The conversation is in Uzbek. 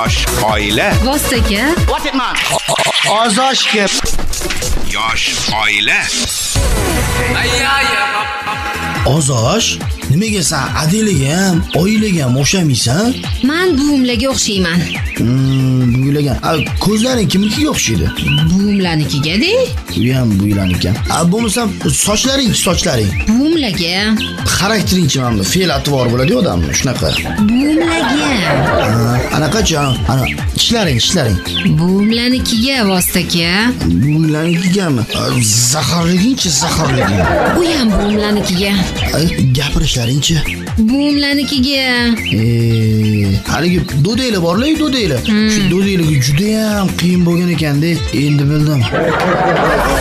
Yosh oila. Vostoka. What it man? Ozoshga. Yosh oila. Ozosh? Nimaga sen adeliga ham, oilaga ham o'xshamaysan? Men buvimlarga o'xshayman. Buylagan. Ko'zlaring kimnikiga o'xshaydi? Buvimlarnikiga-de. U ham buylaniki. Bo'lmasam sochlaring. Buvimlarga. Xarakteringchi mana fe'l atvor bo'ladi odamni, shunaqa. Buvimlarga. Anaqacha, ana tishlaring. Buvimlarnikiga Vostoka. Buylanikigami? Zaharliging. U ham buvimlarnikiga. Gapirishlaringchi. Buvimlarnikiga. Haligi do'daylar borlar, do'daylar. Shu do'daylarga juda ham qiyin bo'lgan ekan-da, endi bildim.